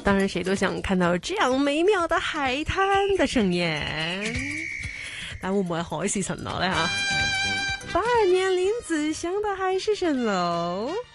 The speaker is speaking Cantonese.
當然誰都想看到這樣美妙的海灘的盛宴，但會唔會係海市蜃樓呢？82年林子祥的海市蜃樓。